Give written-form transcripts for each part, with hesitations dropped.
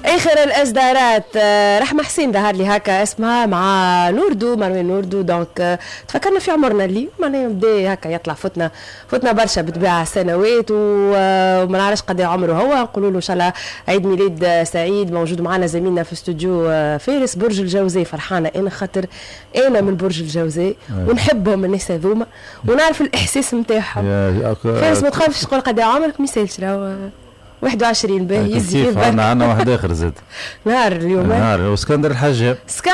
اخر الاصدارات رحمه حسين ظهر لي هكا اسمها مع نوردو مروان نوردو. دونك تفكرنا في عمرنا اللي معناها بدا هكا يطلع فتنا برشا بطبيعه سنوات وما نعرفش قد عمره هو. نقولوا له ان شاء الله عيد ميلاد سعيد. موجود معنا زميلنا في استوديو فارس برج الجوزاء. فرحانه انا خاطر انا من برج الجوزاء ونحبهم الناس هذوما ونعرف الاحساس نتاعهم. فارس ما تخافش تقول قد عمرك ما يسالش راهو 21 باهي يزيد. كيف عندنا واحد اخر زاد نهار اليوم نهار واسكندر الحجاب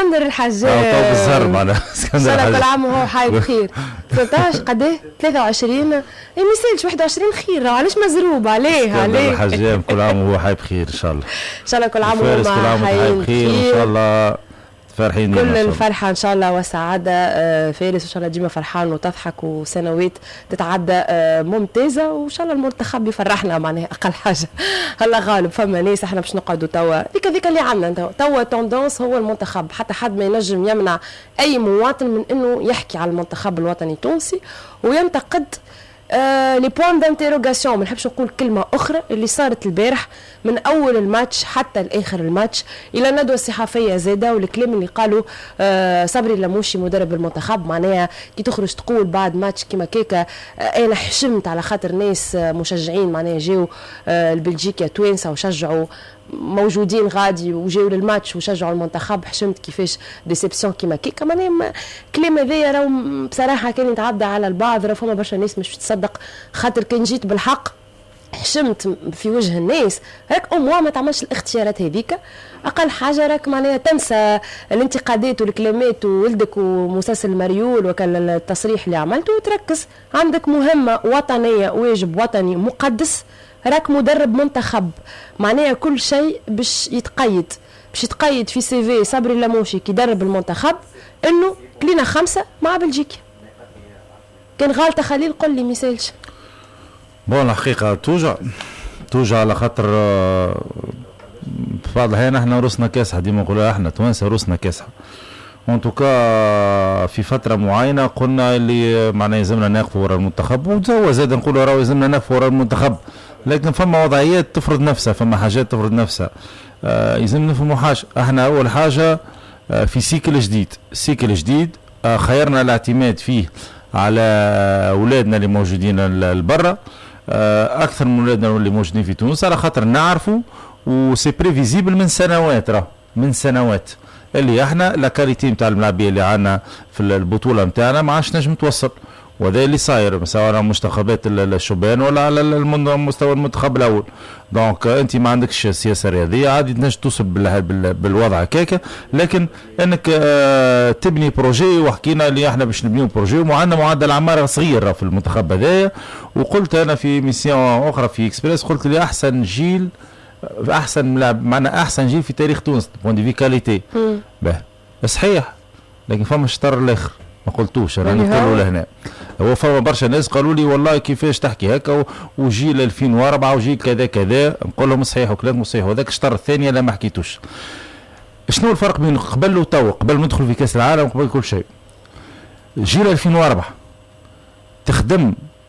تو بالزهر معناها اسكندر الحجاب كل عام وهو حي بخير. 13 قداه 23 ما يسالش 21 خير علاش مزروب عليه الحجاب كل عام وهو حي بخير ان شاء الله. ان شاء الله كل عام وهو حي بخير وان شاء الله فرحين كل الفرحة إن شاء الله والسعادة. فارس إن شاء الله ديما فرحان وتضحك وسنوات تتعدى ممتازة وإن شاء الله المنتخب يفرحنا معناها أقل حاجة. الله غالب. فما ناس احنا باش نقعدوا توا ذيك اللي عندنا توا توندونس هو المنتخب. حتى حد ما ينجم يمنع أي مواطن من إنه يحكي على المنتخب الوطني التونسي وينتقد لي بوان دانتيروغاسيون. ما نحبش نقول كلمه اخرى اللي صارت البارح من اول الماتش حتى لاخر الماتش الى الندوه الصحفيه زاده والكلام اللي قالوا صبري اللموشي مدرب المنتخب. معناها كي تخرج تقول بعد ماتش كيما كيكا انا حشمت على خاطر ناس مشجعين معناها جاوا البلجيكا توانسه وشجعوا موجودين غادي وجاوا للماتش وشجعوا المنتخب. حشمت كيفاش ديسيبسيون كيما كيكا. معناها كلام هذايا راهو بصراحه كان يتعدى على البعض. راه فما برشا ناس مش تصدق خاطر كان جيت بالحق حشمت في وجه الناس راك اموا ما تعملش الاختيارات هذيك. اقل حاجه راك معناها تنسى الانتقادات والكلمات وولدك ومسلسل مريول وكان التصريح اللي عملته وتركز عندك مهمه وطنيه واجب وطني مقدس. راك مدرب منتخب معناها كل شيء باش يتقيد في سي في صبري اللموشي كي يدرب المنتخب انه كلينا 5 مع بلجيكا. كان غالطه خليل قل لي ما يسالش. بون الحقيقه توجع على خاطر في بعض الاحيان احنا روسنا كاسحه. ديما نقولوا احنا توانسه روسنا كاسحه. ان توكا في فتره معينه قلنا اللي معناها يلزمنا نقف ورا المنتخب وتوا زاد نقولوا راهو يلزمنا نقف ورا المنتخب. لكن فما وضعيات تفرض نفسها فما حاجات تفرض نفسها. يلزمنا نفهموا حاجه. احنا اول حاجه في سيكل جديد خيرنا الاعتماد فيه على اولادنا اللي موجودين لبرا اكثر من اولادنا اللي موجودين في تونس على خاطر نعرفوا وسي بريفيزيبل من سنوات اللي احنا لا كاليتي نتاع الملاعبيه اللي عندنا في البطوله نتاعنا ما عادش نجم توصل. وهذا اللي صاير سواء على منتخبات الشبان ولا على مستوى المنتخب الاول. دونك انت ما عندكش سياسه رياضيه عادي تنجم توصل بالوضع هكاك. لكن انك تبني بروجي وحكينا اللي احنا باش نبنيو بروجي وعندنا معدل اعمار صغير في المنتخب هذايا. وقلت انا في ميسيون اخرى في اكسبريس قلت لي احسن جيل احسن ملاعب معنا احسن جيل في تاريخ تونس بوان دي في كاليتي. صحيح لكن فما شطر الاخر ما قلتوش انا نقولوا لهنا. هو فما برشا ناس قالوا لي والله كيفاش تحكي هكا وجيل 2004 وجيل كذا كذا. نقول لهم صحيح وكلامكم صحيح وهذاك الشطر الثاني لا ما حكيتوش. شنو الفرق بين قبل وتوا قبل ما ندخل في كاس العالم قبل كل شيء؟ جيل 2004 تخدم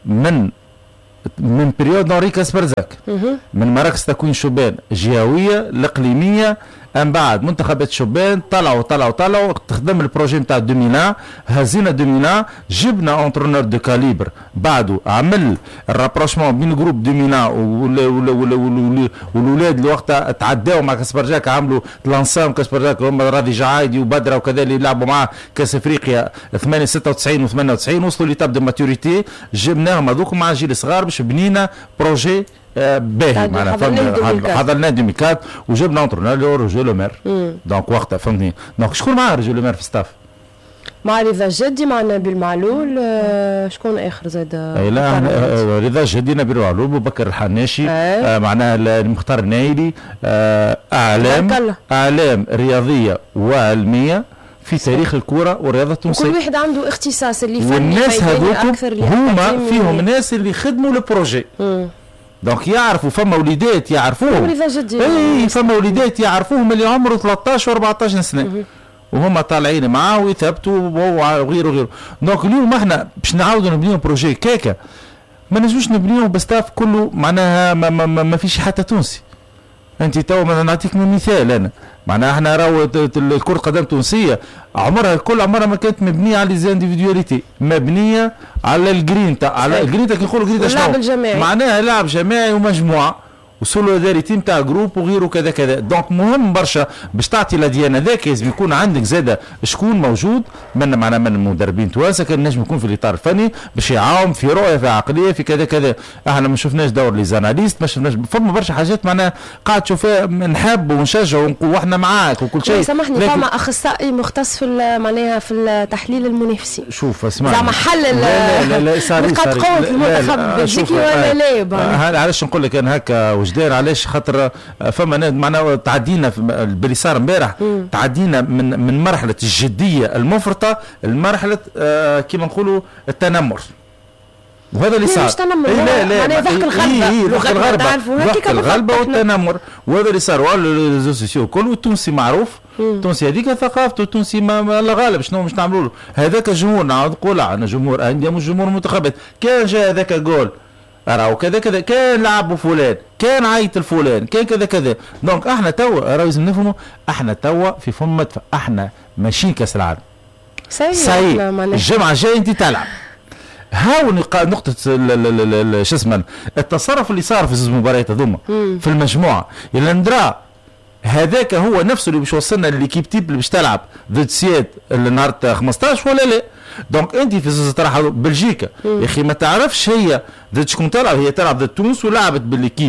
من بريود نوري كاسبرزاك من مراكز تكوين شبان جهويه الاقليميه. من بعد منتخبات شبان طلعوا تخدم البروجي نتاع دومينا. هزينا دومينا جبنا اونترونور دو كاليبر بعده عمل الرابروشمون بين جروب دومينا والولاد اللي وقتها تعداو مع كاسبرجاك عملوا لانسام كاسبرجاك هم راضي جعايدي وبدره وكذا اللي لعبوا معاه كاس افريقيا 96 و98 وصلوا لتاب دو ماتوريتي. جبناهم هذوك مع جيل صغار باش بنينا بروجي باهي معناها حضرنا 2004 وجبنا انترونور رجل مير. دونك وقتها فهمتني. دونك شكون معاه رجل مير في ستاف؟ مع رضا جدي مع نبيل معلول. شكون اخر زاد؟ لا رضا جدي نبيل معلول ابو بكر الحناشي معناها المختار النايلي. اعلام رياضيه وعلميه في تاريخ الكره والرياضه التونسيه. كل واحد عنده اختصاص اللي فني. والناس هذوك هما فيهم ناس اللي خدموا البروجي. دونك يعرفوا فما وليدات يعرفوهم. اي فما وليدات يعرفوهم اللي عمره 13 و14 سنه وهم طالعين معاه ويثبتوا وغيره. دونك اليوم احنا باش نعاودوا نبنيو بروجي كاكا ما نجموش نبنيو بستاف كله معناها ما فيش حتى تونسي. انت تو نعطيك مثال انا معناها احنا راهو كرة القدم التونسية كل عمرها ما كانت مبنية على ليزانديفيدواليتي، مبنية على الجرينتا، على الجرينتا كي نقولوا جرينتا اللعب الجماعي، معناها لعب جماعي ومجموعة وسوليداريتي نتاع جروب وغيره كذا كذا. دونك مهم برشا باش تعطي الاديان هذاك لازم يكون عندك زاده شكون موجود من المدربين توانسه كان نجم يكون في الاطار الفني باش يعاون في رؤيه في عقليه في كذا كذا. احنا ما شفناش دور لي زاناليست، ما شفناش فما برشا حاجات معناها قاعد تشوفها نحب ونشجع ونقول واحنا معاك وكل شيء. سامحني فما اخصائي مختص في معناها في التحليل المنافسي. شوف اسمعني زعما حلل نقاط قوه المنتخب البلجيكي ولا لا؟ علاش نقول لك انا هكا وجدان علاش خاطر فما معناها تعدينا باللي صار امبارح تعدينا من مرحله الجديه المفرطه لمرحله كيما نقولوا التنمر، وهذا اللي صار. مش تنمر، لا ضحك الغلبه، ضحك الغلبه والتنمر، وهذا اللي صار. والريزو سوسيو كل والتونسي معروف، التونسي هذيك ثقافته، التونسي ما لا غالب شنو باش نعملوا له. هذاك الجمهور نعاود نقول عندنا جمهور انديه مش جمهور منتخبات. كان جاء هذاك جول راهو كذا كذا، كان لعبوا فلان، كان عيط الفلان، كان كذا كذا. دونك احنا توا راهو لازم نفهموا احنا توا في فم مدفع، احنا ماشيين كاس العالم. صحيح الجمعه الجايه انت تلعب. هاو نقطة شو اسمه التصرف اللي صار في زوج مباريات هذوما في المجموعة اللي ندرا هذاك هو نفسه اللي باش يوصلنا لليكيب تيب اللي باش تلعب ضد سياد النهار 15 ولا لا؟ دونك انت في زوج طرح بلجيكا يا اخي ما تعرفش هي ضد شكون تلعب، هي تلعب ضد تونس ولعبت بالليكيب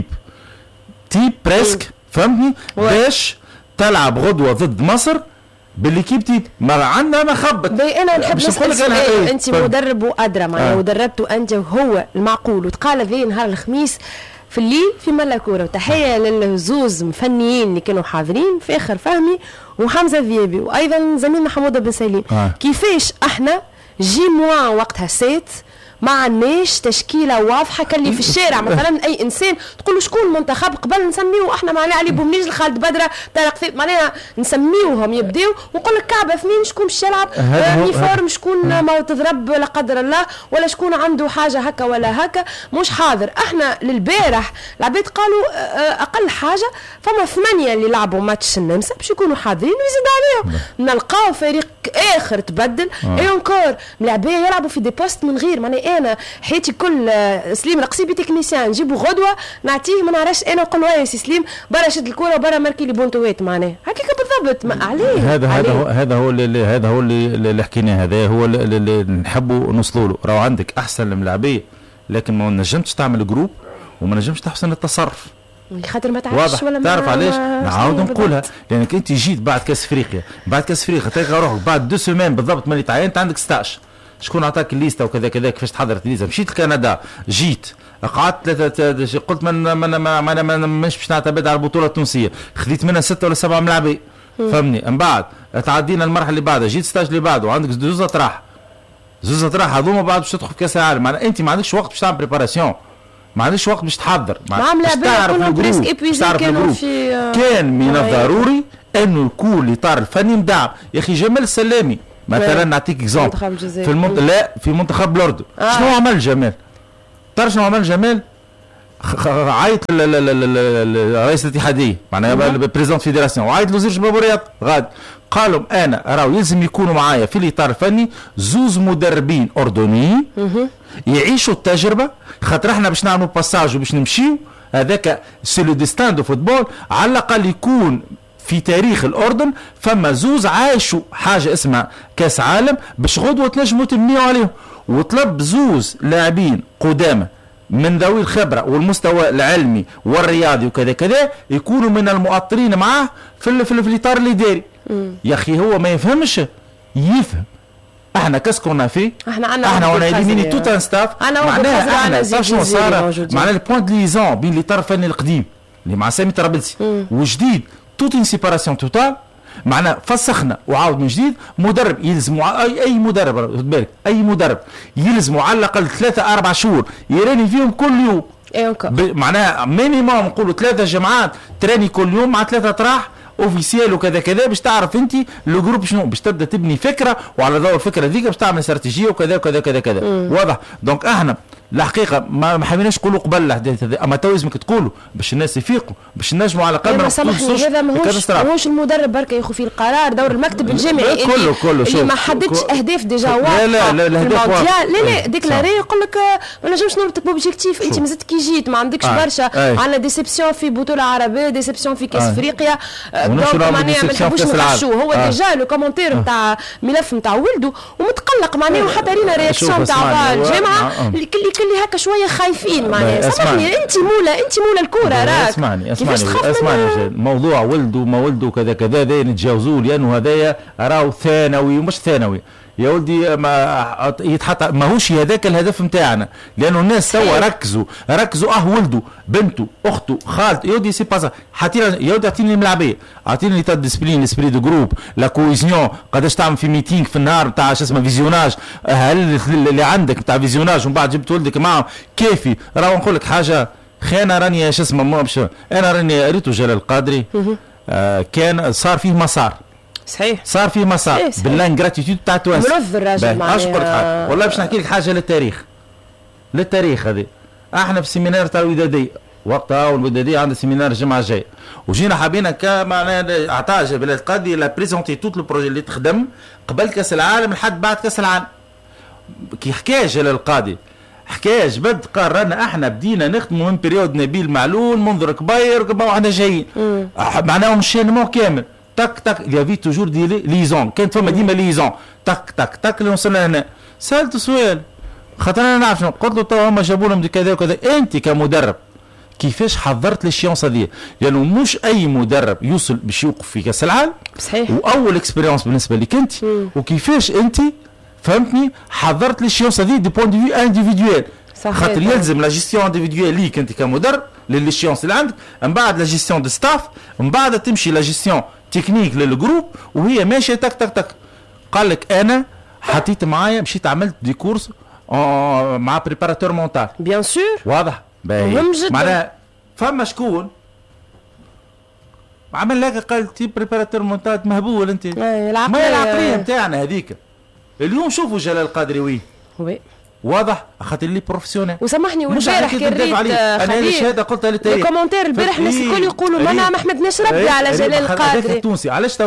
تيب بريسك فهمتني؟ باش تلعب غدوة ضد مصر بالليكيب تيب ما عندنا ما خبط. انا نحب نسال انت مدرب وادرى معناها ودربتوا انت وهو المعقول وتقال ذي نهار الخميس في الليل في ملاكوره. وتحيه للزوز مفنيين اللي كانوا حاضرين، فاخر فهمي وحمزه ذيابي وايضا زميلنا حموده بن سليم. كيفاش احنا جي موان وقتها سيت ما عندناش تشكيله واضحه كاللي في الشارع مثلا اي انسان تقول له شكون منتخب قبل نسميه احنا معناها علي بومنيج خالد بدره طارق ثيب معناها نسميوهم يبداو ونقول لك كعبه اثنين شكون باش يلعب يونيفورم شكون ما تضرب لا قدر الله ولا شكون عنده حاجه هكا ولا هكا مش حاضر. احنا للبارح العباد قالوا اقل حاجه فما 8 اللي لعبوا ماتش النمسا باش يكونوا حاضرين ويزيد عليهم نلقاو فريق اخر تبدل اي اونكور ملاعبيه يلعبوا في دي بوست من غير معناها. انا حياتي كل سليم القصيبي تكنيسيان نجيبوا غدوه نعطيه ما نعرفش انا نقول له يا سي سليم برا شد الكره وبرا ماركي لي بونتوات معناها هكاك بالضبط. عليه هذا هو اللي حكيناه، هذا هو اللي نحبوا نوصلوا له. راهو عندك احسن الملاعبيه لكن ما نجمش تعمل جروب وما نجمش تحسن التصرف خاطر ما تعرفش ولا تعرف علاش نعاود نقولها لانك انت جيت بعد كاس افريقيا تلقى روحك بعد 2 سيمين بالضبط ملي تعينت عندك 16 شكون عطاك الليسته وكذا كذا كيفاش تحضرت الليسته. مشيت لكندا جيت قعدت قلت ما مش باش نعتمد على البطوله التونسيه خذيت منها 6 ولا 7 ملاعبين فهمني. من بعد تعدينا المرحله اللي بعدها جيت ستاج اللي بعده وعندك زوز اطراح هذوما بعد باش تدخل في كاس العالم. معناها انت ما عندكش وقت باش تعمل بريباراسيون، ما عندكش وقت باش تحضر باش تعرف الجروب كان من الضروري انه يكون الاطار الفني مدعم. يا اخي جمال السلامي مثلا نعطيك اكزومبل في منتخب الاردن شنو عمل جمال؟ تعرف شنو عمل جمال؟ عيط رئيس الاتحاديه معناها بريزيدنت فيدراسيون وعيط لوزير الشباب والرياضه غادي قال لهم انا راهو يلزم يكونوا معايا في الاطار الفني زوز مدربين اردنيين يعيشوا التجربه خاطر احنا باش نعملوا باساج وباش نمشيو هذاك سي لو ديستان دو فوتبول على الاقل يكون في تاريخ الأردن فما زوز عايشوا حاجة اسمها كاس عالم باش غدوة تنجموا تبنيوا عليهم. وطلب زوز لاعبين قدامى من ذوي الخبرة والمستوى العلمي والرياضي وكذا كذا يكونوا من المؤطرين معاه في الإطار الإداري. يا أخي هو ما يفهمش يفهم. احنا كاسكونا فيه احنا ونايدين توت ان ستاف معناها احنا شنو صار معناها البوان دو ليزون بين الإطار الفني القديم اللي مع سامي طرابلسي وجديد توت ان سيباراسيون توتال معناه فسخنا وعاود من جديد. مدرب يلزم اي مدرب خد بالك اي مدرب يلزموا على الاقل 3-4 شهور يراني فيهم كل يوم معناها مينيموم نقولوا 3 جمعات تراني كل يوم مع 3 اطراح اوفيسيال وكذا كذا باش تعرف انت لو جروب شنو باش تبدا تبني فكره وعلى ضوء الفكره ذيك باش تعمل استراتيجيه وكذا وكذا كذا كذا واضح. دونك احنا الحقيقه ما حبيناش نقولوا قبل الاحداث هذا، اما تو لازمك تقولوا باش الناس يفيقوا، باش نجموا على الاقل ما سامحني هذا ماهوش المدرب بركه ياخذ فيه القرار، دور المكتب الجامعي اللي ما حددش اهداف ديجا واضحه لا المونديال. لا ديكلاري يقول لك ما نجمش نربطك بوبجيكتيف، انت مازلت كي جيت ما عندكش برشا، عندنا ديسيبسيون في بطوله عربيه، ديسيبسيون في كاس افريقيا، دونك معناها ما نحبوش نغشوه. هو ديجا لو كومونتير نتاع ملف نتاع ولده ومتقلق معناها، وحتى رينا رياكسيون نتاع الجامعه اللي كل هكا شويه خايفين معناها. سامحني انت مولا الكوره راك. اسمعني موضوع ولده ما ولده كذا كذا هذا نتجاوزوه، لانه هذايا راهو ثانوي ومش ثانوي يا ولدي، ما يتحط ماهوش هذاك الهدف نتاعنا، لانه الناس توا ركزوا ولده بنته اخته خالته، يا ولدي سي با حاطين يا ولدي اعطيني الملعبيه، اعطيني ليتا ديسبلين لسبري دو جروب لا كويزيون، قداش تعمل في ميتينغ في النهار نتاع شو اسمه فيزيوناج، هل اللي عندك نتاع فيزيوناج ومن بعد جبت ولدك معه كيفي. راهو نقول لك حاجه خيانه، راني شو اسمه انا راني قريته جلال القادري، كان صار فيه مسار صحيح، صار فيه مسار بالانجراتيتود تاع توانسه ملوث الراجل معناها. والله باش نحكي لك حاجه للتاريخ هذه. احنا في السيمينار تاع الوداديه وقتها، والوداديه عندها سيمينار الجمعه الجايه، وجينا حابين معناها عطاها جلال القادري لا بريزونتي توت لو بروجي اللي تخدم قبل كاس العالم لحد بعد كاس العالم. كي حكايه جلال القادري حكايه جبد، قال رانا احنا بدينا نخدموا من بريود نبيل معلول منذر كبير واحنا جايين، معناها مشينا كامل تك تك يافي توجور دي ليزون، كانت فما ديما ليزون تك تك تك اللي وصلنا هنا. سالته سؤال خاطر انا نعرف شنو قلت له، تو هما جابوا لهم كذا وكذا، انت كمدرب كيفاش حضرت للشيونس هذه؟ لانه يعني مش اي مدرب يوصل باش يوقف في كاس العالم صحيح، واول اكسبيريونس بالنسبه لك انت، وكيفاش انت فهمتني حضرت للشيونس هذه دي بوان دو في انديفيدويل، خاطر يلزم لا جيستيون انديفيدويل ليك انت كمدرب للشيونس اللي عندك، من بعد لا جيستيون دو ستاف، من بعد تمشي لا جيستيون تكنيك للجروب، وهي ماشيه تك تك تك. قال لك انا حطيت معايا مشيت عملت دي كورس مع بريباراتور مونتال بيان سور واضح مهم جدا. معناها فما شكون عمل لك قال تي بريباراتور مونتال مهبول انت، ما العقليه نتاعنا هذيك. اليوم شوفوا جلال القادري وين واضح خاطر لي بروفيسيونيل. وسامحني والبارح كي ريت انا الشهاده قلتها للتاريخ الكومنتير البارح الناس الكل يقولوا ما ما حمدناش ربي على جلال القادري التونسي. علاش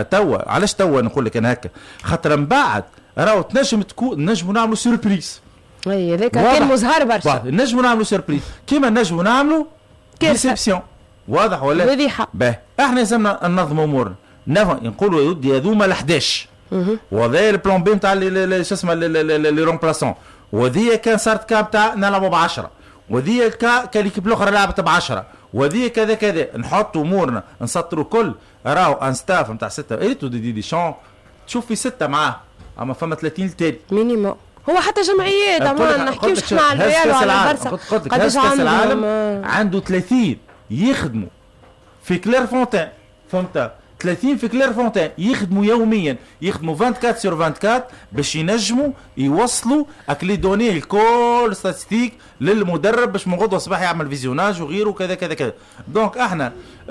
توا نقول لك انا هكا، خاطر من بعد راهو تنجم نجموا نعملوا سيربريز. اي هذاك كان مزهر برشا، نجموا نعملوا سيربريز كيما نجموا نعملوا ديسيبسيون واضح ولا فضيحه. احنا لازمنا ننظموا امورنا، نقولوا يا ودي هذوما ال 11 وهذا البلان بي نتاع شو اسمه لي رومبلاسون، وهذه كان صارت كاب تاع نلعبوا ب 10، وهذه كان ليكيب الاخرى لعبت ب 10، وهذه كذا نحطوا امورنا نسطروا كل. راهو ان ستاف نتاع 6 ايتو دي شون تشوف في 6 معاه، اما فما 30 التالي مينيموم. هو حتى جمعيات ما نحكيوش احنا على الريال وعلى البرسا. قلت لك كاس العالم عنده 30 يخدموا في كلير فونتين، فهمت؟ 30 في كلير فونتين يخدموا يوميا، يخدموا 24 سور 24 باش ينجموا يوصلوا اكلي دوني الكل ستاتستيك للمدرب باش من غدوه الصباح يعمل فيزيوناج وغيره كذا كذا كذا. دونك احنا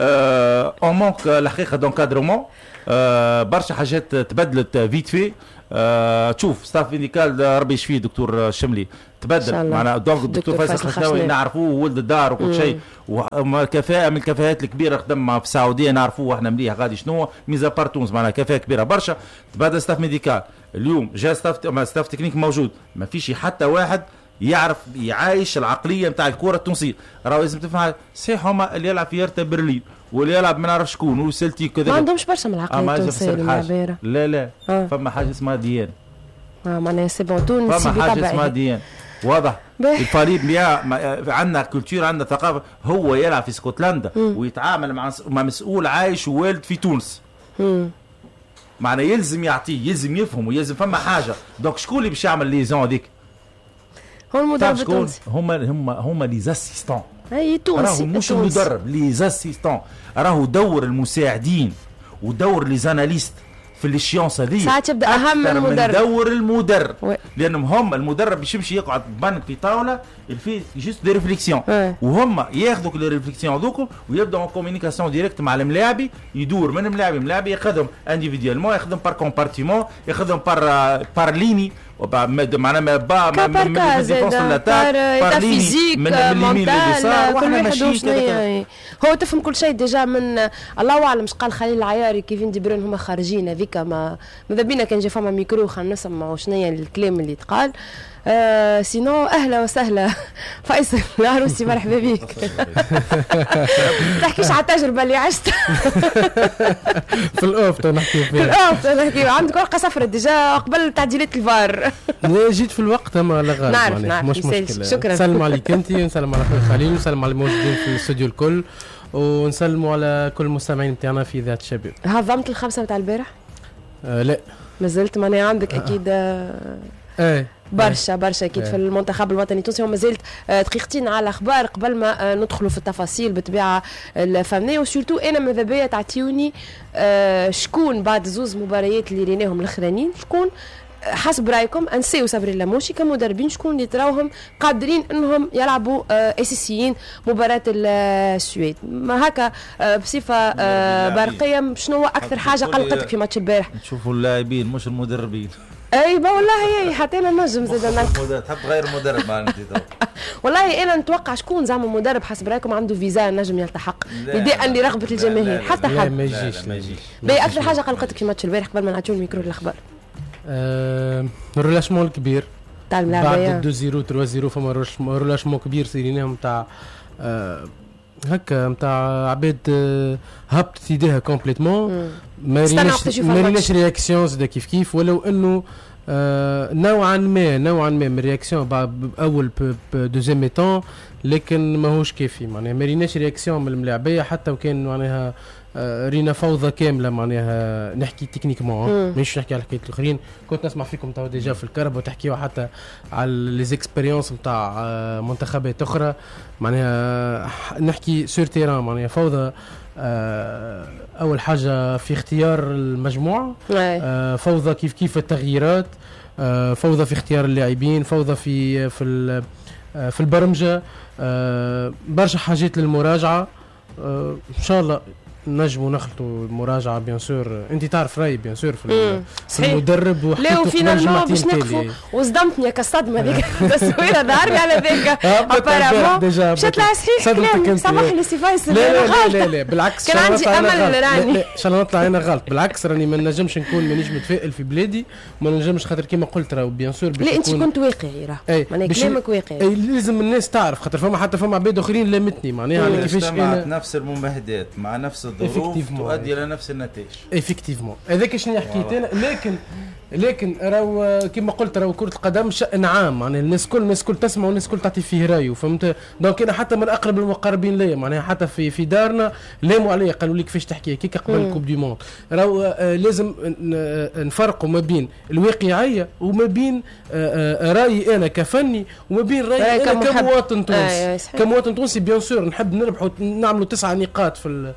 اون مونك الحقيقه دونكادرومون، برشا حاجات تبدلت فيت في. تشوف ستاف فينيكال ربي يشفيه دكتور شملي تبدل معنا، دونك الدكتور فيصل الخشناوي نعرفوه ولد الدار وكل شيء، وكفاءه من الكفاءات الكبيره خدم في السعوديه نعرفوه احنا مليح غادي شنو ميزا بار تونس معناها كفاءه كبيره برشا. تبدل ستاف ميديكال اليوم جا ستاف تكنيك موجود، ما فيش حتى واحد يعرف يعايش العقليه نتاع الكره التونسيه. راهو لازم تفهم صحيح هما اللي يلعب في يرتا برلين واللي يلعب ما نعرف شكون وسلتي كذا ما عندهمش برشا من العقليه التونسيه. لا فما حاجه اسمها ديان، معناها سي بون تونسي فما حاجه اسمها ديان واضح. الفريق عندنا كولتور عندنا ثقافه. هو يلعب في اسكتلندا ويتعامل مع مسؤول عايش ووالد في تونس، معناها يلزم يعطيه، يلزم يفهم ويلزم فما حاجه. دونك شكون اللي باش يعمل ليزون هذيك؟ هو المدرب التونسي. هما لي زاسيستون. اي تونسي راهو مش المدرب، لي زاسيستون. راهو دور المساعدين ودور لي زاناليست في الشيونس هذه ساعات يبدا اهم من المدرب، دور المدرب لانهم هم المدرب باش يمشي يقعد بنك في طاوله في جوست دي ريفليكسيون، وهم ياخذوا لي ريفليكسيون هذوك ويبداو كوميونيكاسيون ديريكت مع الملاعبي، يدور من ملاعبي ياخذهم انديفيديوالمون، ياخذهم بار كومبارتيمون، ياخذهم بار ليني معناها ما با من الديفونس لاتاك فيزيك مونتال كل واحد وشنيا هو تفهم كل شيء ديجا من الله اعلم اش قال خليل العياري كيفين دي برون هما خارجين هذيك ما ماذا بينا كان جا فما ميكرو خلينا نسمعوا شنيا الكلام اللي تقال. سينو اهلا وسهلا فيصل العروسي مرحبا بك. تحكيش على التجربه اللي عشت في الاوف نحكي في الاوف نحكي عندك ورقه صفراء ديجا قبل تعديلات الفار. جيت في الوقت اما لا غالب نعرف مش مشكله. شكرا. نسلم عليك انت ونسلم على اخوي خليل ونسلم على الموجودين في الاستوديو الكل ونسلموا على كل المستمعين نتاعنا في ذات الشباب. هضمت الخمسه نتاع البارح؟ لا مازلت ماني عندك اكيد برشا اكيد في المنتخب الوطني التونسي. وما زلت دقيقتين على الاخبار قبل ما ندخلوا في التفاصيل بالطبيعه الفنيه وسورتو انا ماذا بيا تعطيوني شكون بعد زوز مباريات اللي ريناهم الاخرانيين شكون حسب رايكم انسي وصبري اللاموشي كمدربين شكون اللي تراوهم قادرين انهم يلعبوا اساسيين مباراه السويد ما هكا بصفه برقيه شنو هو اكثر حاجه قلقتك في ماتش البارح؟ نشوفوا اللاعبين مش المدربين. اي والله حتى انا نجم زاد نلقى تحب غير مدرب معناتها والله انا نتوقع شكون زعما مدرب حسب رايكم عنده فيزا نجم يلتحق بداء لرغبه الجماهير حتى حد ما يجيش باكثر حاجه قلقتك في ماتش البارح قبل ما نعطيو الميكرو للاخبار. الريلاشمون الكبير تاع الملاعبيه بعد 2-0 3-0 فما ريلاشمون كبير سيريناهم تاع هكا نتاع عباد هبطت ايديها كومبليتمون ما ريناش رياكسيون زاد كيف ولو انه نوعا ما من رياكسيون باول دوزيام ميطون لكن ماهوش كافي معناها ما ريناش رياكسيون من الملاعبيه حتى وكان معناها رينا فوضى كامله معناها نحكي تكنيكمون مش نحكي على حكايه الاخرين. كنت نسمع فيكم تو ديجا في الكرب وتحكيوا حتى على لي زيكسبيريونس نتاع منتخبات اخرى معناها نحكي سور تيران معناها فوضى اول حاجه في اختيار المجموعه فوضى كيف التغييرات فوضى في اختيار اللاعبين فوضى في البرمجه برشا حاجات للمراجعه ان شاء الله نجموا نخلطوا المراجعه بيان سور. انت تعرف رايي بيان سور في المدرب وحكيته فينا باش نقفوا وصدمتني كالصدمه هذيك التصويره ظهرني على ذاك ابارامون مشات لها صحيح كلام سامح لي سي فيصل. لا بالعكس كان عندي امل راني ان شاء الله نطلع انا غلط بالعكس راني ما نجمش نكون مانيش متفائل في بلادي ما نجمش خاطر كيما قلت راه بيان سور لا انت كنت واقعي راه معناها كلامك واقعي لازم الناس تعرف خاطر فما عباد اخرين لامتني معناها على كيفاش انا نفس الممهدات مع نفس الظروف تؤدي الى نفس النتائج افكتيفمون هذاك شنو حكيت انا لكن راهو كما قلت راهو كرة القدم شأن عام معناها الناس كل تسمع والناس كل تعطي فيه رايه فهمت دونك انا حتى من اقرب المقربين ليا معناها حتى في دارنا لاموا عليا قالوا لي كيفاش تحكي كيك قبل الكوب دي موند راهو لازم نفرقوا ما بين الواقعيه وما بين رايي انا كفني وما بين رايي انا كمواطن تونسي كمواطن تونسي بيان سور نحب نربحوا نعملوا 9 نقاط في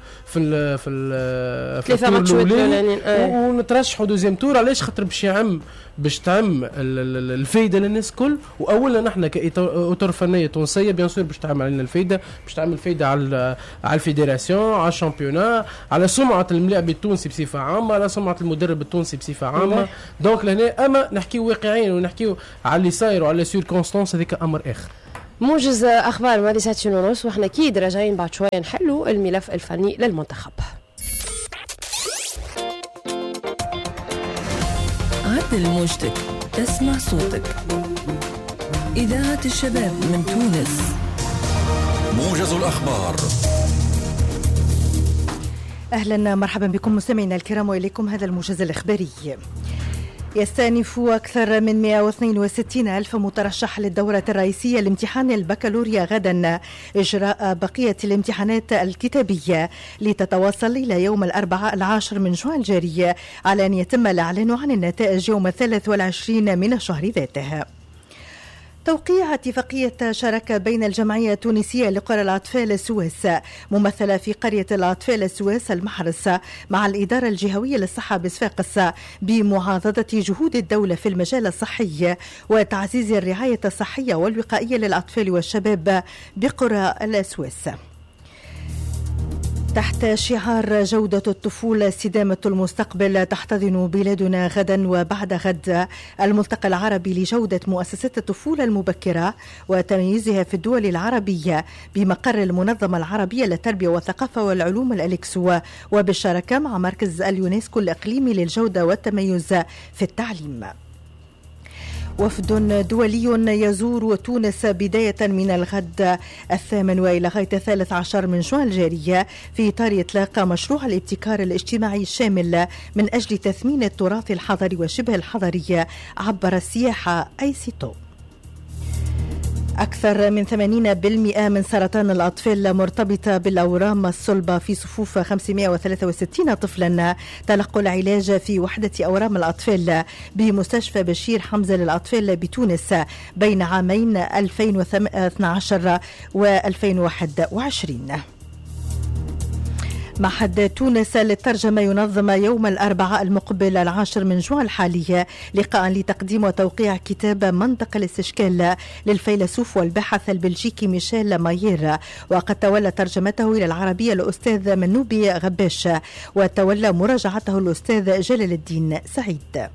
ثلاثه ماتشات ونترشحوا دوزيام تور علاش خاطر باش تعم الفايده للناس كل واولا نحن كاطر فنيه تونسيه بيان سور باش تعمل علينا الفايده باش تعمل فايده على الفيدراسيون على الشامبيونا على سمعه الملاعب التونسي بصفه عامه على سمعه المدرب التونسي بصفه عامه دونك لهنا اما نحكيو واقعيين ونحكيو على اللي صاير وعلى سيركونستانس هذيك امر اخر. موجز اخبار ما 9:30 واحنا اكيد راجعين بعد شويه نحلوا الملف الفني للمنتخب. عدل موجتك تسمع صوتك إذاعة الشباب من تونس. موجز الأخبار. أهلا مرحبا بكم مستمعينا الكرام وإليكم هذا الموجز الإخباري. يستأنف أكثر من 162 ألف مترشح للدورة الرئيسية لامتحان البكالوريا غدا إجراء بقية الامتحانات الكتابية لتتواصل إلى يوم الأربعاء 10 من جوان الجاري على أن يتم الإعلان عن النتائج يوم 23 من الشهر ذاته. توقيع اتفاقية شراكة بين الجمعية التونسية لقرى الأطفال السويس ممثلة في قرية الأطفال السويس المحرس مع الإدارة الجهوية للصحة بصفاقس بمعاضدة جهود الدولة في المجال الصحي وتعزيز الرعاية الصحية والوقائية للأطفال والشباب بقرى السويس. تحت شعار جودة الطفولة استدامة المستقبل، تحتضن بلادنا غدا وبعد غد الملتقى العربي لجودة مؤسسات الطفولة المبكرة وتمييزها في الدول العربية بمقر المنظمة العربية للتربية والثقافة والعلوم الإلكسو، وبالشراكة مع مركز اليونسكو الإقليمي للجودة والتميز في التعليم. وفد دولي يزور تونس بداية من الغد 8 وإلى غاية 13 من جوان الجارية في إطار إطلاق مشروع الابتكار الاجتماعي الشامل من أجل تثمين التراث الحضري وشبه الحضري عبر السياحة أيسيتو. أكثر من 80% من سرطان الأطفال مرتبطة بالأورام الصلبة في صفوف 563 طفلا تلقوا العلاج في وحدة أورام الأطفال بمستشفى بشير حمزة للأطفال بتونس بين عامين 2012 و2021. معهد تونس للترجمة ينظم يوم الأربعاء المقبل 10 من جوان الحالي لقاء لتقديم وتوقيع كتاب منطق الاستشكال للفيلسوف والباحث البلجيكي ميشيل مايير، وقد تولى ترجمته إلى العربية الأستاذ منوبي غباش، وتولى مراجعته الأستاذ جلال الدين سعيد.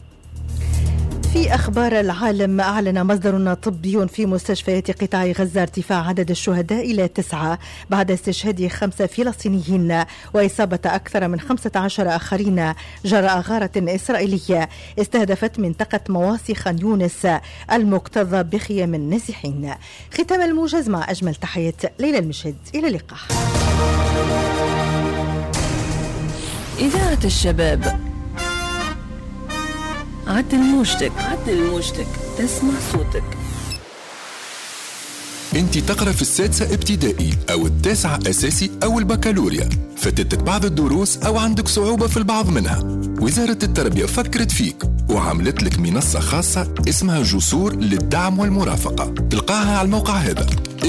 في أخبار العالم، أعلن مصدر طبي في مستشفيات قطاع غزة ارتفاع عدد الشهداء إلى 9 بعد استشهاد 5 فلسطينيين وإصابة أكثر من 15 آخرين جراء غارة إسرائيلية استهدفت منطقة مواصي خان يونس المكتظة بخيام النازحين. ختام الموجز مع أجمل تحيات ليلى المشهد، إلى اللقاء. إذاعة الشباب، عدل موجتك، تسمع صوتك. انت تقرأ في السادسة ابتدائي أو التاسعة أساسي أو البكالوريا، فاتتك بعض الدروس أو عندك صعوبة في البعض منها. وزارة التربية فكرت فيك وعملت لك منصة خاصة اسمها جسور للدعم والمرافقة، تلقاها على الموقع هذا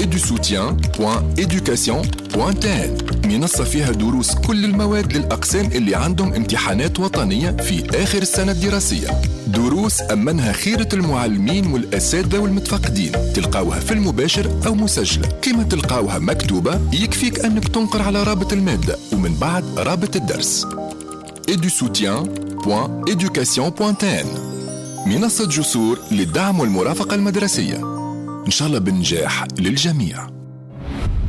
edusoutien.education.tn. منصة فيها دروس كل المواد للأقسام اللي عندهم امتحانات وطنية في آخر السنة الدراسية، دروس أمنها خيرة المعلمين والأساتذة والمتفقدين، تلقاوها في المباشر أو مسجلة. كما تلقاوها مكتوبة يكفيك أنك تنقر على رابط المادة ومن بعد رابط الدرس edusoutien.education.tn. منصة جسور للدعم والمرافقة المدرسية، إن شاء الله بالنجاح للجميع.